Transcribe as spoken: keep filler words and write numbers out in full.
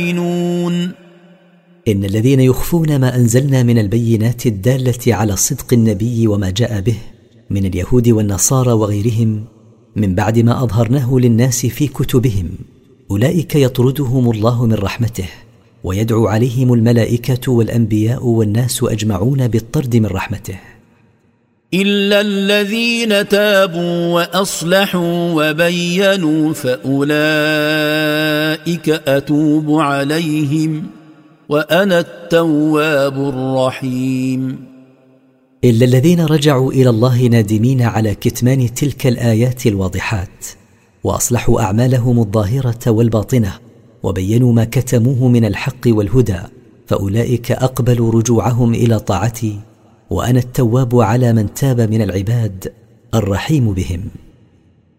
إن الذين يخفون ما أنزلنا من البينات الدالة على صدق النبي وما جاء به من اليهود والنصارى وغيرهم من بعد ما أظهرناه للناس في كتبهم، أولئك يطردهم الله من رحمته ويدعو عليهم الملائكة والأنبياء والناس أجمعون بالطرد من رحمته، إلا الذين تابوا وأصلحوا وبينوا فأولئك أتوب عليهم وأنا التواب الرحيم. إلا الذين رجعوا إلى الله نادمين على كتمان تلك الآيات الواضحات وأصلحوا أعمالهم الظاهرة والباطنة وبينوا ما كتموه من الحق والهدى، فأولئك أقبلوا رجوعهم إلى طاعتي وأنا التواب على من تاب من العباد الرحيم بهم.